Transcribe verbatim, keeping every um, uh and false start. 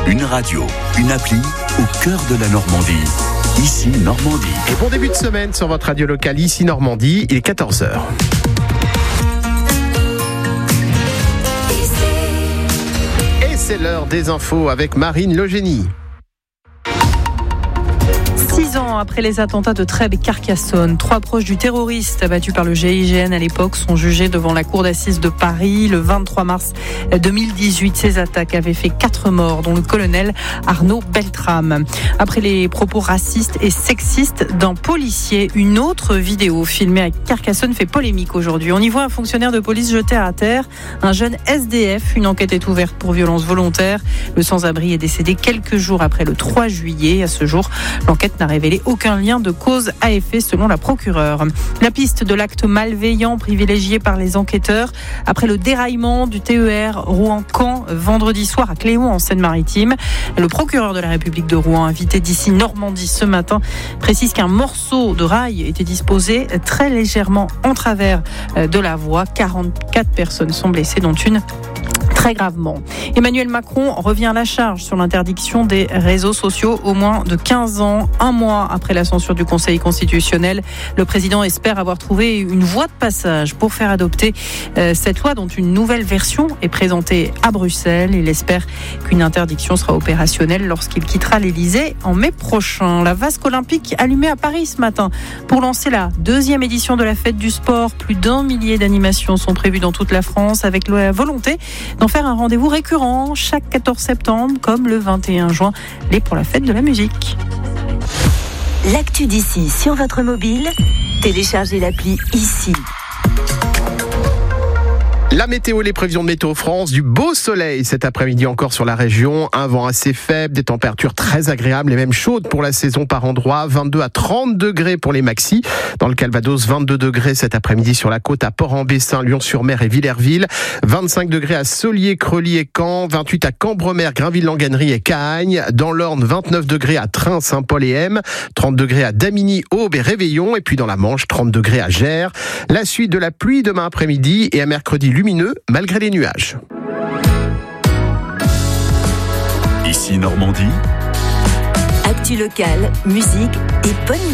Une radio, une appli au cœur de la Normandie. Ici Normandie. Et bon début de semaine sur votre radio locale Ici Normandie, il est quatorze heures. Et c'est l'heure des infos avec Marine Legénie. Six ans après les attentats de Trèbes et Carcassonne, trois proches du terroriste abattu par le G I G N à l'époque sont jugés devant la cour d'assises de Paris. Le vingt-trois mars deux mille dix-huit, ces attaques avaient fait quatre morts, dont le colonel Arnaud Beltrame. Après les propos racistes et sexistes d'un policier, une autre vidéo filmée à Carcassonne fait polémique aujourd'hui. On y voit un fonctionnaire de police jeter à terre un jeune S D F. Une enquête est ouverte pour violence volontaire. Le sans-abri est décédé quelques jours après le trois juillet. À ce jour, l'enquête n'a révélé aucun lien de cause à effet selon la procureure. La piste de l'acte malveillant privilégié par les enquêteurs après le déraillement du T E R Rouen-Caen vendredi soir à Cléon en Seine-Maritime. Le procureur de la République de Rouen, invité d'ici Normandie ce matin, précise qu'un morceau de rail était disposé très légèrement en travers de la voie. quarante-quatre personnes sont blessées, dont une très gravement. Emmanuel Macron revient à la charge sur l'interdiction des réseaux sociaux au moins de quinze ans. Un mois après la censure du Conseil constitutionnel, le président espère avoir trouvé une voie de passage pour faire adopter euh, cette loi dont une nouvelle version est présentée à Bruxelles. Il espère qu'une interdiction sera opérationnelle lorsqu'il quittera l'Elysée en mai prochain. La vasque olympique allumée à Paris ce matin pour lancer la deuxième édition de la fête du sport. Plus d'un millier d'animations sont prévues dans toute la France avec la volonté d'en faire un rendez-vous récurrent chaque quatorze septembre, comme le vingt et un juin, et pour la fête de la musique. L'actu d'ici sur votre mobile, téléchargez l'appli Ici. La météo, les prévisions de Météo France, du beau soleil cet après-midi encore sur la région, un vent assez faible, des températures très agréables et même chaudes pour la saison par endroit, vingt-deux à trente degrés pour les maxis. Dans le Calvados, vingt-deux degrés cet après-midi sur la côte à Port-en-Bessin, Lyon-sur-Mer et Villerville, vingt-cinq degrés à Solier, Creully et Caen, vingt-huit à Cambremer, Grainville-Langannerie et Cahagnes, dans l'Orne, vingt-neuf degrés à Train, Saint-Paul et M, trente degrés à Damigny, Aube et Réveillon, et puis dans la Manche, trente degrés à Gers. La suite de la pluie demain après-midi et à mercredi lumineux malgré les nuages. Ici Normandie. Actu locale, musique et bonne